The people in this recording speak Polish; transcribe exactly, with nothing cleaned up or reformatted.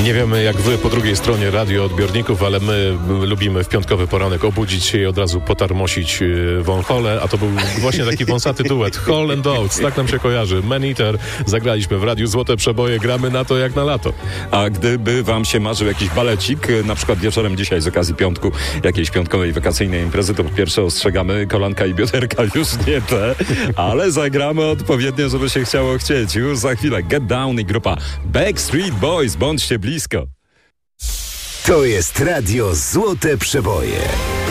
Nie wiemy jak wy po drugiej stronie radioodbiorników, ale my lubimy w piątkowy poranek obudzić się i od razu potarmosić Von Hole, a to był właśnie taki wąsaty duet. Hole and Oates, tak nam się kojarzy. Man Eater, zagraliśmy w Radiu Złote Przeboje, gramy na to jak na lato. A gdyby wam się marzył jakiś balecik, na przykład wieczorem dzisiaj z okazji piątku, jakiejś piątkowej wakacyjnej imprezy, to po pierwsze ostrzegamy, kolanka i bioderka już nie te, ale zagramy odpowiednio, żeby się chciało chcieć. Już za chwilę Get Down i grupa Backstreet Boys, bądźcie blisko. To jest Radio Złote Przeboje.